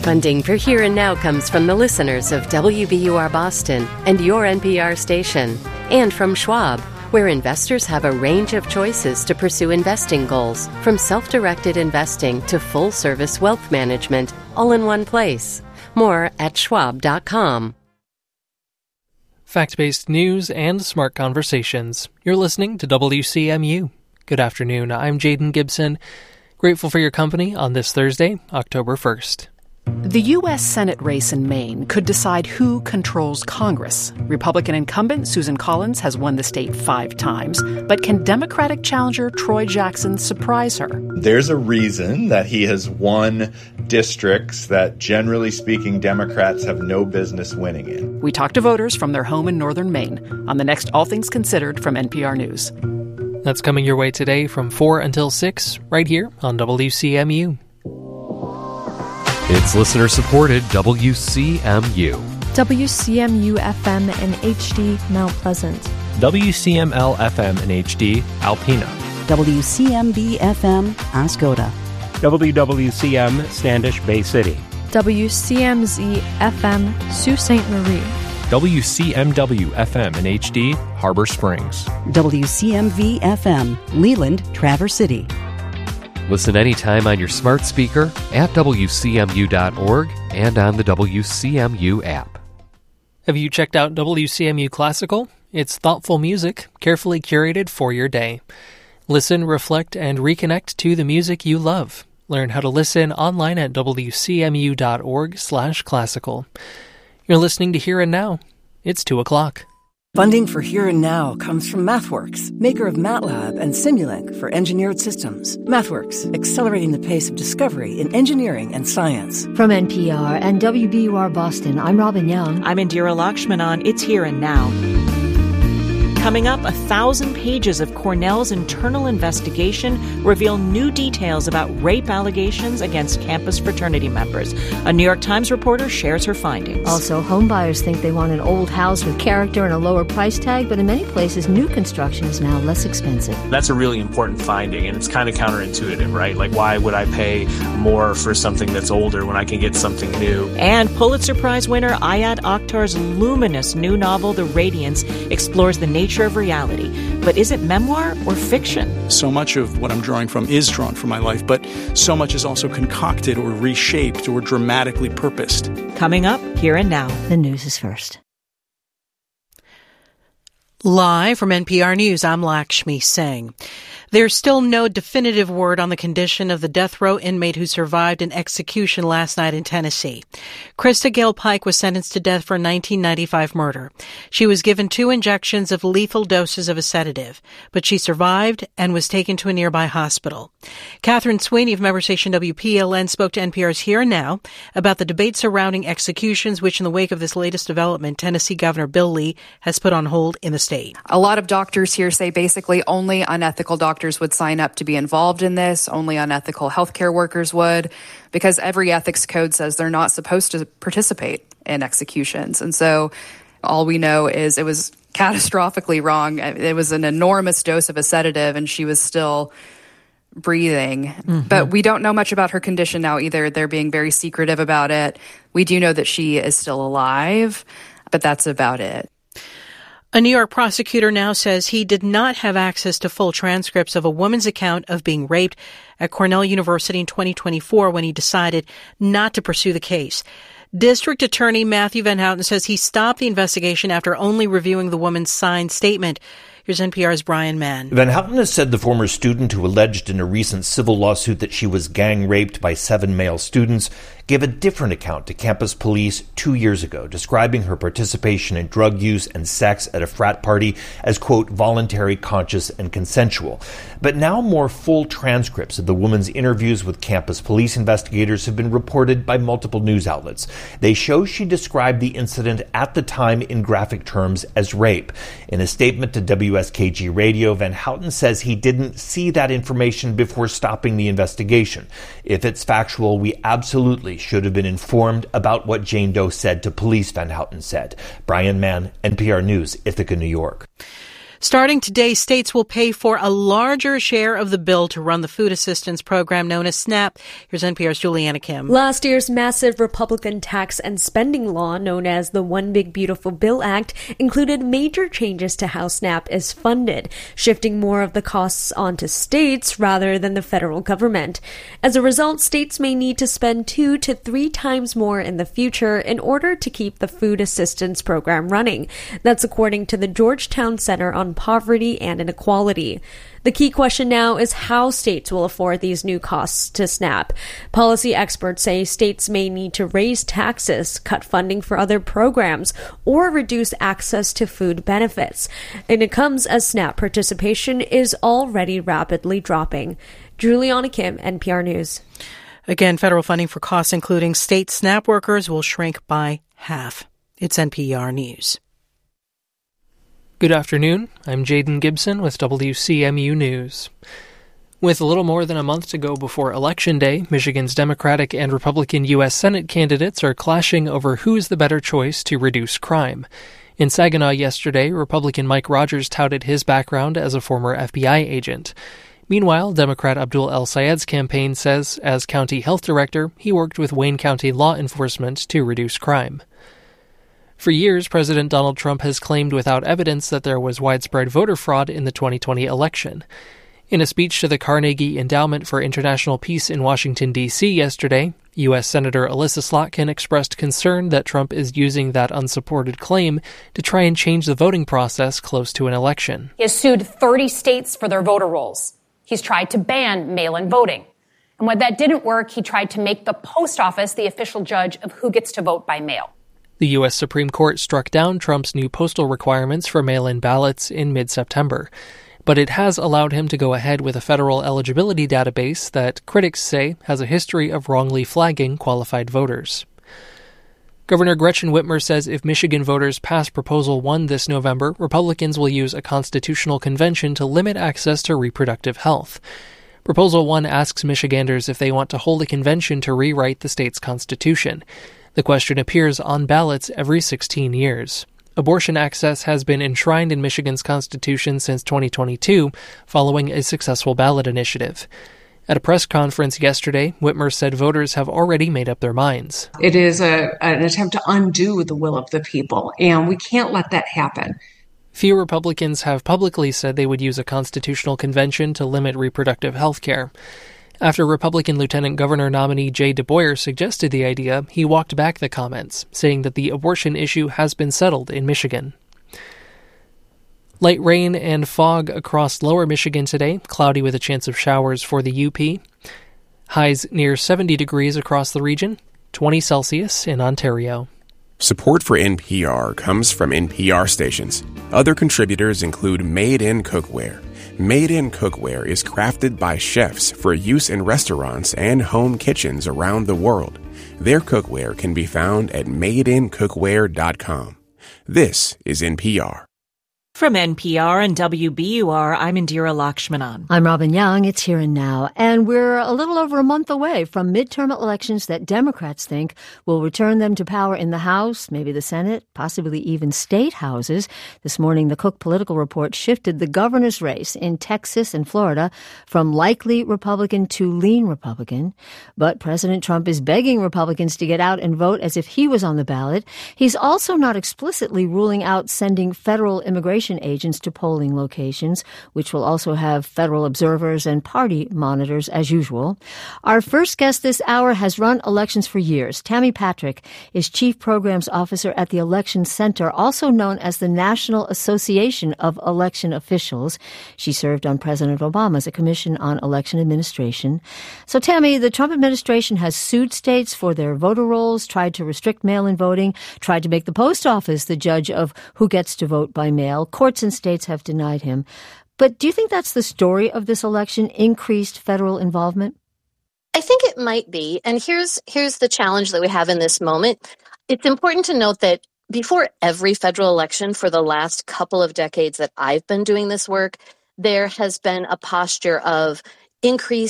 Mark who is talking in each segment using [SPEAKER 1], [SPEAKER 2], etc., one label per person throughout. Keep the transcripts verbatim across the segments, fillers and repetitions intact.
[SPEAKER 1] Funding for Here and Now comes from the listeners of W B U R Boston and your N P R station, and from Schwab, where investors have a range of choices to pursue investing goals, from self-directed investing to full-service wealth management, all in one place. More at schwab dot com.
[SPEAKER 2] Fact-based news and smart conversations. You're listening to W C M U. Good afternoon. I'm Jaden Gibson. Grateful for your company on this Thursday, October first.
[SPEAKER 3] The U S Senate race in Maine could decide who controls Congress. Republican incumbent Susan Collins has won the state five times, but can Democratic challenger Troy Jackson surprise her?
[SPEAKER 4] There's a reason that he has won districts that, generally speaking, Democrats have no business winning in.
[SPEAKER 3] We talked to voters from their home in northern Maine on the next All Things Considered from N P R News.
[SPEAKER 2] That's coming your way today from four until six, right here on W C M U.
[SPEAKER 5] It's listener-supported W C M U.
[SPEAKER 6] W C M U F M and H D Mount Pleasant.
[SPEAKER 7] W C M L F M and H D Alpena.
[SPEAKER 8] W C M B F M Ascota.
[SPEAKER 7] W W C M Standish Bay City.
[SPEAKER 6] W C M Z F M Sault Ste. Marie.
[SPEAKER 7] W C M W F M and H D Harbor Springs.
[SPEAKER 8] W C M V F M Leland, Traverse City.
[SPEAKER 5] Listen anytime on your smart speaker at W C M U dot org and on the W C M U app.
[SPEAKER 2] Have you checked out W C M U Classical? It's thoughtful music, carefully curated for your day. Listen, reflect, and reconnect to the music you love. Learn how to listen online at W C M U dot org slash classical. You're listening to Here and Now. It's two o'clock.
[SPEAKER 9] Funding for Here and Now comes from MathWorks, maker of MATLAB and Simulink for engineered systems. MathWorks, accelerating the pace of discovery in engineering and science.
[SPEAKER 10] From N P R and W B U R Boston, I'm Robin Young.
[SPEAKER 11] I'm Indira Lakshmanan. It's Here and Now. Coming up, a thousand pages of Cornell's internal investigation reveal new details about rape allegations against campus fraternity members. A New York Times reporter shares her findings.
[SPEAKER 10] Also, homebuyers think they want an old house with character and a lower price tag, but in many places, new construction is now less expensive.
[SPEAKER 12] That's a really important finding, and it's kind of counterintuitive, right? Like, why would I pay more for something that's older when I can get something new?
[SPEAKER 11] And Pulitzer Prize winner Ayat Akhtar's luminous new novel, The Radiance, explores the nature of reality. But is it memoir or fiction?
[SPEAKER 13] So much of what I'm drawing from is drawn from my life, but so much is also concocted or reshaped or dramatically purposed.
[SPEAKER 11] Coming up, Here and Now.
[SPEAKER 10] The news is first.
[SPEAKER 14] Live from N P R News, I'm Lakshmi Singh. There's still no definitive word on the condition of the death row inmate who survived an execution last night in Tennessee. Krista Gale Pike was sentenced to death for a nineteen ninety-five murder. She was given two injections of lethal doses of a sedative, but she survived and was taken to a nearby hospital. Catherine Sweeney of member station W P L N spoke to N P R's Here and Now about the debate surrounding executions, which in the wake of this latest development, Tennessee Governor Bill Lee has put on hold in the state.
[SPEAKER 15] A lot of doctors here say basically only unethical doctors would sign up to be involved in this, only unethical healthcare workers would, because every ethics code says they're not supposed to participate in executions. And so all we know is it was catastrophically wrong. It was an enormous dose of a sedative, and she was still breathing. Mm-hmm. But we don't know much about her condition now either. They're being very secretive about it. We do know that she is still alive, but that's about it.
[SPEAKER 14] A New York prosecutor now says he did not have access to full transcripts of a woman's account of being raped at Cornell University in twenty twenty-four when he decided not to pursue the case. District Attorney Matthew Van Houten says he stopped the investigation after only reviewing the woman's signed statement. Here's N P R's Brian Mann.
[SPEAKER 16] Van Houten has said the former student who alleged in a recent civil lawsuit that she was gang raped by seven male students gave a different account to campus police two years ago, describing her participation in drug use and sex at a frat party as, quote, voluntary, conscious, and consensual. But now more full transcripts of the woman's interviews with campus police investigators have been reported by multiple news outlets. They show she described the incident at the time in graphic terms as rape. In a statement to W S K G Radio, Van Houten says he didn't see that information before stopping the investigation. If it's factual, we absolutely should have been informed about what Jane Doe said to police, Van Houten said. Brian Mann, N P R News, Ithaca, New York.
[SPEAKER 14] Starting today, states will pay for a larger share of the bill to run the food assistance program known as SNAP. Here's N P R's Juliana Kim.
[SPEAKER 17] Last year's massive Republican tax and spending law, known as the One Big Beautiful Bill Act, included major changes to how SNAP is funded, shifting more of the costs onto states rather than the federal government. As a result, states may need to spend two to three times more in the future in order to keep the food assistance program running. That's according to the Georgetown Center on Poverty and Inequality. The key question now is how states will afford these new costs to SNAP. Policy experts say states may need to raise taxes, cut funding for other programs, or reduce access to food benefits. And it comes as SNAP participation is already rapidly dropping. Juliana Kim, N P R News.
[SPEAKER 14] Again, federal funding for costs including state SNAP workers will shrink by half. It's N P R News.
[SPEAKER 2] Good afternoon. I'm Jaden Gibson with W C M U News. With a little more than a month to go before Election Day, Michigan's Democratic and Republican U S Senate candidates are clashing over who is the better choice to reduce crime. In Saginaw yesterday, Republican Mike Rogers touted his background as a former F B I agent. Meanwhile, Democrat Abdul El-Sayed's campaign says, as county health director, he worked with Wayne County law enforcement to reduce crime. For years, President Donald Trump has claimed without evidence that there was widespread voter fraud in the twenty twenty election. In a speech to the Carnegie Endowment for International Peace in Washington, D C yesterday, U S Senator Alyssa Slotkin expressed concern that Trump is using that unsupported claim to try and change the voting process close to an election.
[SPEAKER 18] He has sued thirty states for their voter rolls. He's tried to ban mail-in voting. And when that didn't work, he tried to make the post office the official judge of who gets to vote by mail.
[SPEAKER 2] The U S Supreme Court struck down Trump's new postal requirements for mail-in ballots in mid-September, but it has allowed him to go ahead with a federal eligibility database that critics say has a history of wrongly flagging qualified voters. Governor Gretchen Whitmer says if Michigan voters pass Proposal one this November, Republicans will use a constitutional convention to limit access to reproductive health. Proposal one asks Michiganders if they want to hold a convention to rewrite the state's constitution. The question appears on ballots every sixteen years. Abortion access has been enshrined in Michigan's constitution since twenty twenty-two, following a successful ballot initiative. At a press conference yesterday, Whitmer said voters have already made up their minds.
[SPEAKER 19] It is a, an attempt to undo the will of the people, and we can't let that happen.
[SPEAKER 2] Few Republicans have publicly said they would use a constitutional convention to limit reproductive health care. After Republican Lieutenant Governor nominee Jay DeBoyer suggested the idea, he walked back the comments, saying that the abortion issue has been settled in Michigan. Light rain and fog across lower Michigan today, cloudy with a chance of showers for the U P. Highs near seventy degrees across the region, twenty Celsius in Ontario.
[SPEAKER 20] Support for N P R comes from N P R stations. Other contributors include Made in Cookware. Made in Cookware is crafted by chefs for use in restaurants and home kitchens around the world. Their cookware can be found at made in cookware dot com. This is N P R.
[SPEAKER 11] From N P R and W B U R, I'm Indira Lakshmanan.
[SPEAKER 10] I'm Robin Young. It's Here and Now. And we're a little over a month away from midterm elections that Democrats think will return them to power in the House, maybe the Senate, possibly even state houses. This morning, the Cook Political Report shifted the governor's race in Texas and Florida from likely Republican to lean Republican. But President Trump is begging Republicans to get out and vote as if he was on the ballot. He's also not explicitly ruling out sending federal immigration agents to polling locations, which will also have federal observers and party monitors as usual. Our first guest this hour has run elections for years. Tammy Patrick is Chief Programs Officer at the Election Center, also known as the National Association of Election Officials. She served on President Obama's Commission on Election Administration. So, Tammy, the Trump administration has sued states for their voter rolls, tried to restrict mail-in voting, tried to make the post office the judge of who gets to vote by mail. Courts and states have denied him. But do you think that's the story of this election, increased federal involvement?
[SPEAKER 21] I think it might be. And here's here's the challenge that we have in this moment. It's important to note that before every federal election for the last couple of decades that I've been doing this work, there has been a posture of increased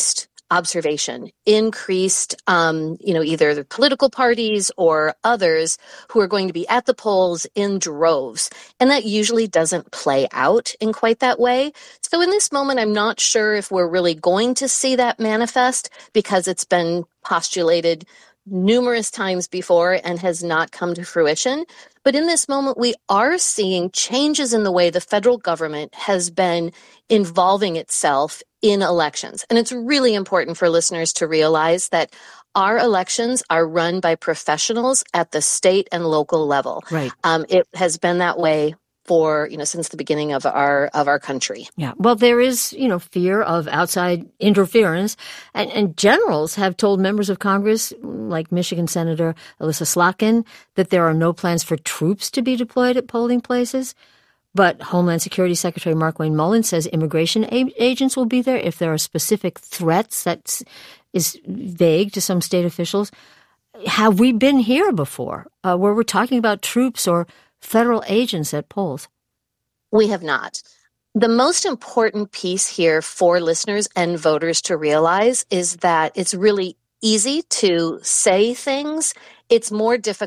[SPEAKER 21] observation, increased, um, you know, either the political parties or others who are going to be at the polls in droves. And that usually doesn't play out in quite that way. So in this moment, I'm not sure if we're really going to see that manifest because it's been postulated numerous times before and has not come to fruition. But in this moment, we are seeing changes in the way the federal government has been involving itself in elections. And it's really important for listeners to realize that our elections are run by professionals at the state and local level.
[SPEAKER 10] Right.
[SPEAKER 21] Um, it has been that way for, you know, since the beginning of our of our country.
[SPEAKER 10] Yeah. Well, there is, you know, fear of outside interference. And, and generals have told members of Congress, like Michigan Senator Elissa Slotkin, that there are no plans for troops to be deployed at polling places. But Homeland Security Secretary Markwayne Mullins says immigration a- agents will be there if there are specific threats. That is vague to some state officials. Have we been here before uh, where we're talking about troops or federal agents at polls?
[SPEAKER 21] We have not. The most important piece here for listeners and voters to realize is that it's really easy to say things. It's more difficult